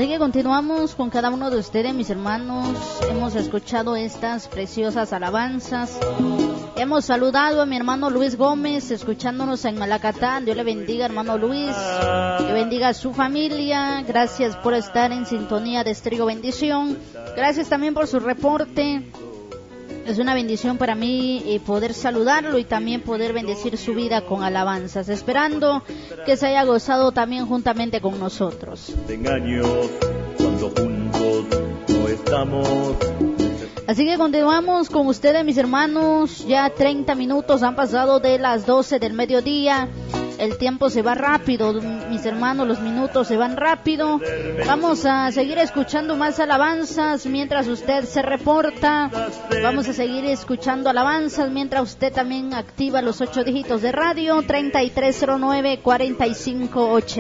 Así que continuamos con cada uno de ustedes, mis hermanos. Hemos escuchado estas preciosas alabanzas. Hemos saludado a mi hermano Luis Gómez, escuchándonos en Malacatán. Dios le bendiga, hermano Luis. Que bendiga a su familia. Gracias por estar en sintonía de Estéreo Bendición. Gracias también por su reporte. Es una bendición para mí poder saludarlo y también poder bendecir su vida con alabanzas, esperando que se haya gozado también juntamente con nosotros. Cuando juntos no estamos. Así que continuamos con ustedes, mis hermanos. Ya 30 minutos han pasado de las 12 del mediodía. El tiempo se va rápido, mis hermanos, los minutos se van rápido. Vamos a seguir escuchando más alabanzas mientras usted se reporta. Vamos a seguir escuchando alabanzas mientras usted también activa los 8 dígitos de radio, 3309-4580.